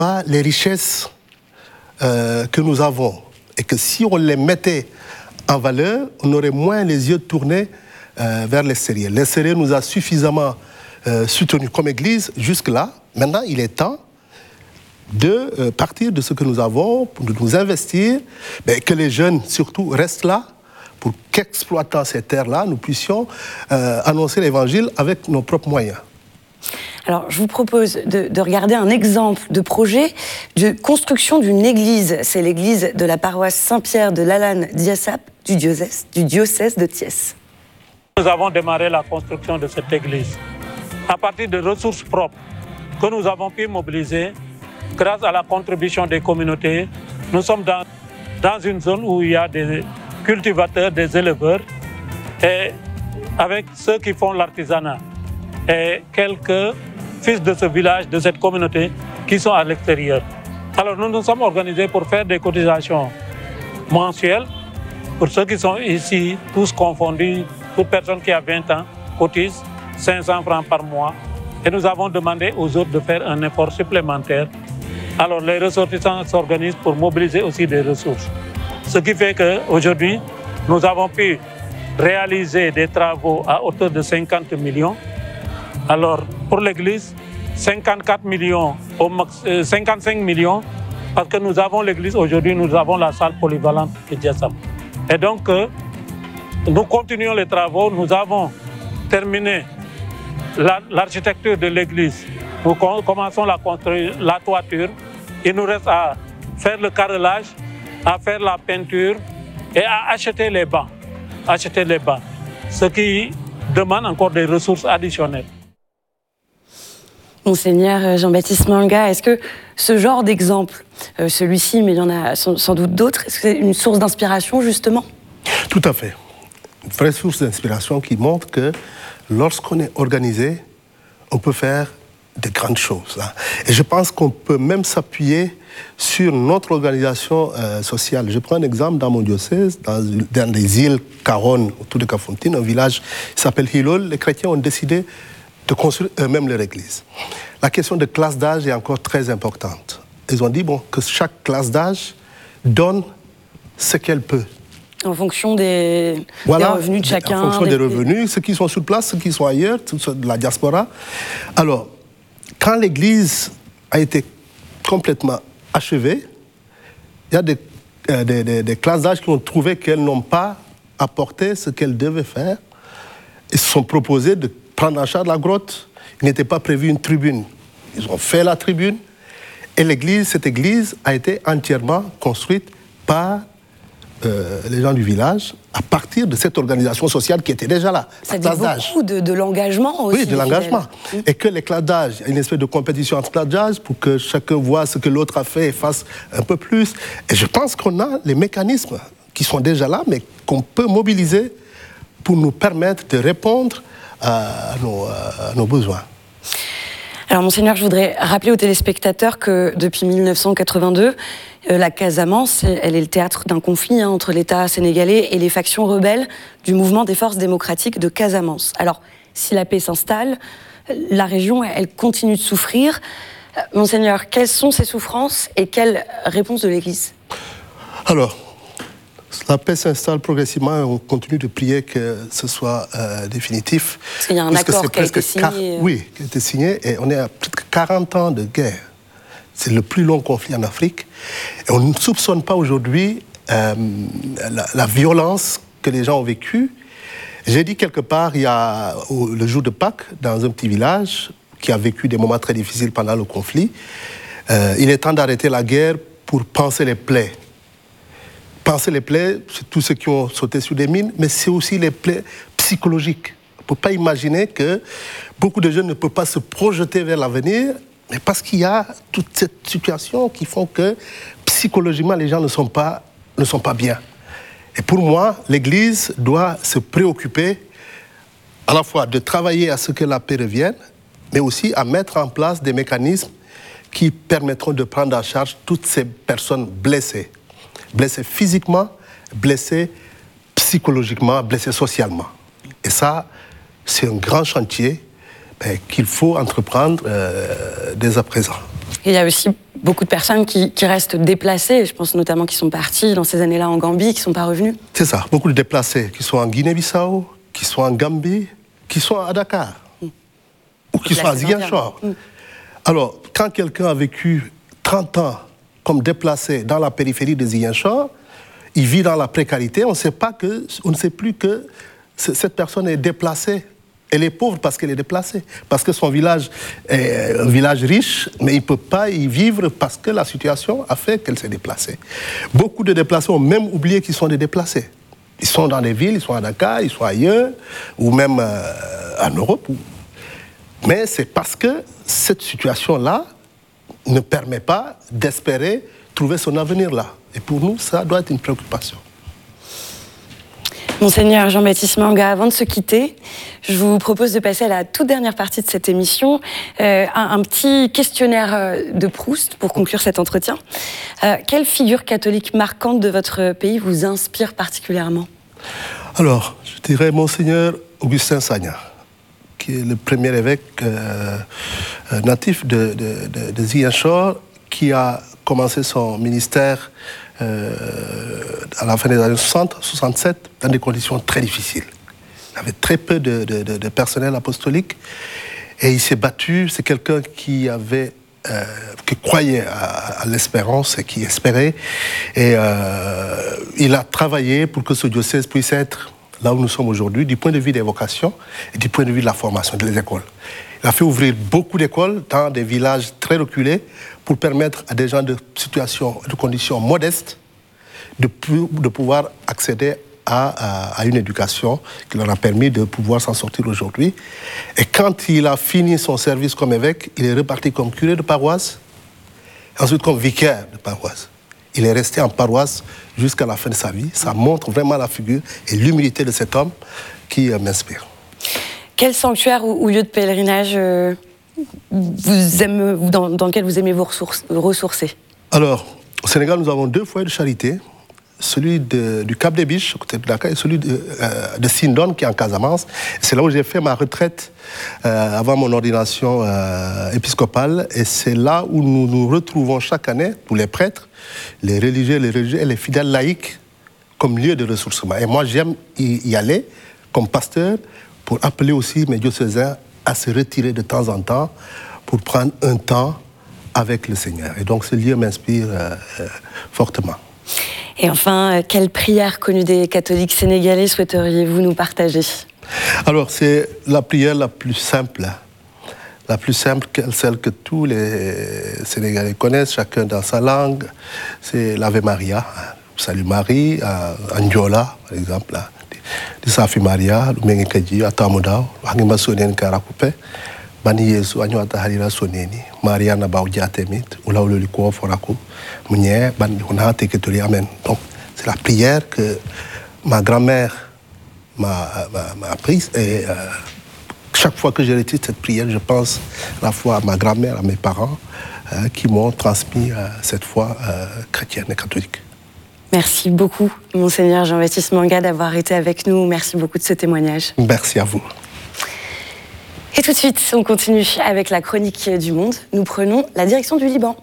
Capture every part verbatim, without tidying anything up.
pas les richesses euh, que nous avons. Et que si on les mettait en valeur, on aurait moins les yeux tournés euh, vers l'extérieur. L'extérieur nous a suffisamment euh, soutenus comme Église jusque-là. Maintenant, il est temps de euh, partir de ce que nous avons, de nous investir, mais que les jeunes surtout restent là, pour qu'exploitant ces terres-là, nous puissions euh, annoncer l'Évangile avec nos propres moyens. Alors, je vous propose de, de regarder un exemple de projet de construction d'une église. C'est l'église de la paroisse Saint-Pierre de Lalane d'Iassap du diocèse, du diocèse de Thiès. Nous avons démarré la construction de cette église à partir de ressources propres que nous avons pu mobiliser grâce à la contribution des communautés. Nous sommes dans, dans une zone où il y a des cultivateurs, des éleveurs, et avec ceux qui font l'artisanat, et quelques fils de ce village, de cette communauté, qui sont à l'extérieur. Alors nous nous sommes organisés pour faire des cotisations mensuelles. Pour ceux qui sont ici, tous confondus, toute personne qui a vingt ans cotise cinq cents francs par mois. Et nous avons demandé aux autres de faire un effort supplémentaire. Alors les ressortissants s'organisent pour mobiliser aussi des ressources. Ce qui fait qu'aujourd'hui, nous avons pu réaliser des travaux à hauteur de cinquante millions. Alors, pour l'Église, cinquante-quatre millions, au max, euh, cinquante-cinq millions, parce que nous avons l'Église aujourd'hui, nous avons la salle polyvalente de Diassap. Et donc, euh, nous continuons les travaux. Nous avons terminé la, l'architecture de l'Église. Nous commençons la, la toiture. Il nous reste à faire le carrelage, à faire la peinture et à acheter les bancs. Acheter les bancs, ce qui demande encore des ressources additionnelles. Monseigneur Jean-Baptiste Manga, est-ce que ce genre d'exemple, euh, celui-ci, mais il y en a sans, sans doute d'autres, est-ce que c'est une source d'inspiration justement? Tout à fait. Une vraie source d'inspiration qui montre que lorsqu'on est organisé, on peut faire de grandes choses. Hein. Et je pense qu'on peut même s'appuyer sur notre organisation euh, sociale. Je prends un exemple dans mon diocèse, dans, dans les îles Caronne, autour de Kafountine, un village qui s'appelle Hilol. Les chrétiens ont décidé de construire eux-mêmes leur église. La question de classe d'âge est encore très importante. Ils ont dit bon, que chaque classe d'âge donne ce qu'elle peut. En fonction des, voilà, des revenus de chacun. En fonction des, des revenus, ceux qui sont sur place, ceux qui sont ailleurs, de la diaspora. Alors, quand l'église a été complètement achevée, il y a des, euh, des, des, des classes d'âge qui ont trouvé qu'elles n'ont pas apporté ce qu'elles devaient faire. Ils se sont proposés de prendre en charge la grotte. Il n'était pas prévu une tribune. Ils ont fait la tribune. Et l'église, cette église a été entièrement construite par euh, les gens du village à partir de cette organisation sociale qui était déjà là. Ça dit beaucoup de, de l'engagement aussi. Oui, de l'engagement. Et que les classes d'âge, il y a une espèce de compétition entre classes d'âge pour que chacun voit ce que l'autre a fait et fasse un peu plus. Et je pense qu'on a les mécanismes qui sont déjà là, mais qu'on peut mobiliser pour nous permettre de répondre à nos, à nos besoins. Alors, Monseigneur, je voudrais rappeler aux téléspectateurs que depuis mille neuf cent quatre-vingt-deux, euh, la Casamance, elle est le théâtre d'un conflit hein, entre l'État sénégalais et les factions rebelles du mouvement des forces démocratiques de Casamance. Alors, si la paix s'installe, la région, elle continue de souffrir. Euh, Monseigneur, quelles sont ces souffrances et quelle réponse de l'Église? Alors, la paix s'installe progressivement et on continue de prier que ce soit euh, définitif. Parce qu'il y a un accord qui a été signé. Car... Oui, qui a été signé et on est à plus de quarante ans de guerre. C'est le plus long conflit en Afrique. Et on ne soupçonne pas aujourd'hui euh, la, la violence que les gens ont vécue. J'ai dit quelque part, il y a le jour de Pâques, dans un petit village qui a vécu des moments très difficiles pendant le conflit, euh, il est temps d'arrêter la guerre pour panser les plaies. Penser les plaies, c'est tous ceux qui ont sauté sur des mines, mais c'est aussi les plaies psychologiques. On ne peut pas imaginer que beaucoup de jeunes ne peuvent pas se projeter vers l'avenir, mais parce qu'il y a toute cette situation qui font que psychologiquement, les gens ne sont pas, ne sont pas bien. Et pour moi, l'Église doit se préoccuper à la fois de travailler à ce que la paix revienne, mais aussi à mettre en place des mécanismes qui permettront de prendre en charge toutes ces personnes blessées. Blessés physiquement, blessés psychologiquement, blessés socialement. Et ça, c'est un grand chantier ben, qu'il faut entreprendre euh, dès à présent. Et il y a aussi beaucoup de personnes qui, qui restent déplacées, je pense notamment qui sont partis dans ces années-là en Gambie, qui ne sont pas revenus. C'est ça, beaucoup de déplacés qui sont en Guinée-Bissau, qui sont en Gambie, qui sont à Dakar, mmh. ou qui sont à Ziguinchor. Mmh. Alors, quand quelqu'un a vécu trente ans comme déplacé dans la périphérie de Ziguinchor, il vit dans la précarité, on ne sait pas que, on ne sait plus que cette personne est déplacée. Elle est pauvre parce qu'elle est déplacée, parce que son village est un village riche, mais il ne peut pas y vivre parce que la situation a fait qu'elle s'est déplacée. Beaucoup de déplacés ont même oublié qu'ils sont des déplacés. Ils sont dans des villes, ils sont à Dakar, ils sont ailleurs, ou même euh, en Europe. Mais c'est parce que cette situation-là ne permet pas d'espérer trouver son avenir là. Et pour nous, ça doit être une préoccupation. Monseigneur Jean-Baptiste Manga, avant de se quitter, je vous propose de passer à la toute dernière partie de cette émission, euh, un, un petit questionnaire de Proust pour conclure cet entretien. Euh, quelle figure catholique marquante de votre pays vous inspire particulièrement? Alors, je dirais Monseigneur Augustin Sagna, qui est le premier évêque euh, natif de, de, de, de Ziguinchor, qui a commencé son ministère Euh, à la fin des années soixante, soixante-sept, dans des conditions très difficiles. Il avait très peu de, de, de, de personnel apostolique et il s'est battu. C'est quelqu'un qui avait, euh, qui croyait à, à l'espérance et qui espérait. Et euh, il a travaillé pour que ce diocèse puisse être là où nous sommes aujourd'hui, du point de vue des vocations et du point de vue de la formation des écoles. Il a fait ouvrir beaucoup d'écoles dans des villages très reculés pour permettre à des gens de situations, de conditions modestes de, de pouvoir accéder à, à, à une éducation qui leur a permis de pouvoir s'en sortir aujourd'hui. Et quand il a fini son service comme évêque, il est reparti comme curé de paroisse, ensuite comme vicaire de paroisse. Il est resté en paroisse jusqu'à la fin de sa vie. Ça montre vraiment la figure et l'humilité de cet homme qui euh, m'inspire. Quel sanctuaire ou, ou lieu de pèlerinage euh, vous aime, dans, dans lequel vous aimez vous ressource, ressourcer? Alors, au Sénégal, nous avons deux foyers de charité. Celui de, du Cap des Biches, à côté de Dakar, et celui de, euh, de Sindon, qui est en Casamance. C'est là où j'ai fait ma retraite euh, avant mon ordination euh, épiscopale. Et c'est là où nous nous retrouvons chaque année, tous les prêtres, les religieux, les religieux et les fidèles laïcs, comme lieu de ressourcement. Et moi, j'aime y, y aller comme pasteur pour appeler aussi mes diocésains à se retirer de temps en temps pour prendre un temps avec le Seigneur. Et donc, ce lieu m'inspire euh, euh, fortement. Et enfin, quelle prière connue des catholiques sénégalais souhaiteriez-vous nous partager? Alors, c'est la prière la plus simple, la plus simple, celle que tous les Sénégalais connaissent, chacun dans sa langue. C'est l'Ave Maria, Salut Marie, en Ndiola, par exemple. Di Safi Maria, Mengi Kaji, Atamodao, Hangima Sonen Karakupe, Bani Yesu, Anyuata Harira Soneni, Maria Nabao Diatemit, Oula Liko Foraku, Mounier, Bani Honate Ketoli, Amen. Donc, c'est la prière que ma grand-mère m'a, m'a, m'a apprise. Et euh, chaque fois que je récite cette prière, je pense à la fois à ma grand-mère, à mes parents, euh, qui m'ont transmis euh, cette foi euh, chrétienne et catholique. Merci beaucoup, Monseigneur Jean-Baptiste Manga, d'avoir été avec nous. Merci beaucoup de ce témoignage. Merci à vous. Et tout de suite, on continue avec la chronique du monde. Nous prenons la direction du Liban.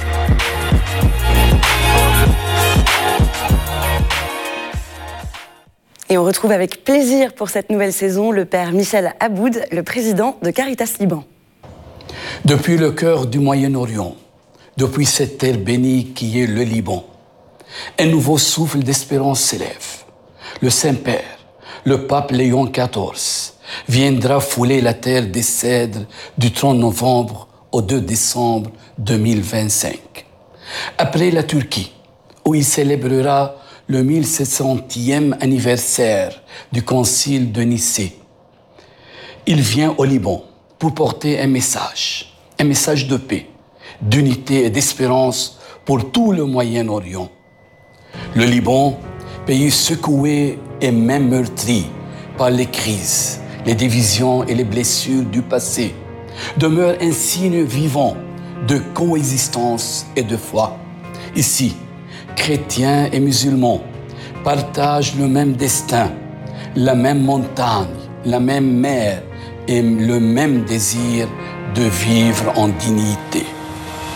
Et on retrouve avec plaisir pour cette nouvelle saison le père Michel Aboud, le président de Caritas Liban. Depuis le cœur du Moyen-Orient, depuis cette terre bénie qui est le Liban, un nouveau souffle d'espérance s'élève. Le Saint-Père, le pape Léon quatorze, viendra fouler la terre des cèdres du trente novembre au deux décembre deux mille vingt-cinq. Après la Turquie, où il célébrera le mille sept centième anniversaire du Concile de Nicée, il vient au Liban pour porter un message, un message de paix, d'unité et d'espérance pour tout le Moyen-Orient. Le Liban, pays secoué et même meurtri par les crises, les divisions et les blessures du passé, demeure un signe vivant de coexistence et de foi. Ici, chrétiens et musulmans partagent le même destin, la même montagne, la même mer et le même désir de vivre en dignité.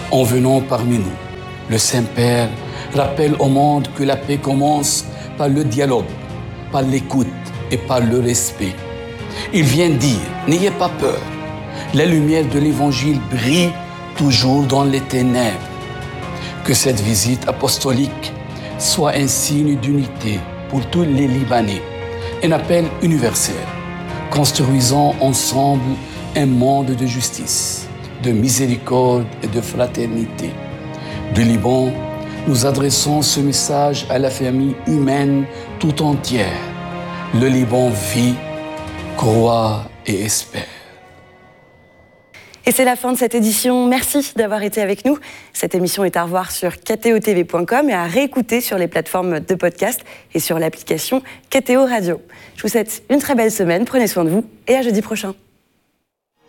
en venant parmi nous. Le Saint-Père rappelle au monde que la paix commence par le dialogue, par l'écoute et par le respect. Il vient dire, n'ayez pas peur, la lumière de l'Évangile brille toujours dans les ténèbres. Que cette visite apostolique soit un signe d'unité pour tous les Libanais, un appel universel, construisant ensemble un monde de justice, de miséricorde et de fraternité. Du Liban, nous adressons ce message à la famille humaine tout entière. Le Liban vit, croit et espère. Et c'est la fin de cette édition. Merci d'avoir été avec nous. Cette émission est à revoir sur k t o t v point com et à réécouter sur les plateformes de podcast et sur l'application K T O Radio. Je vous souhaite une très belle semaine, prenez soin de vous et à jeudi prochain.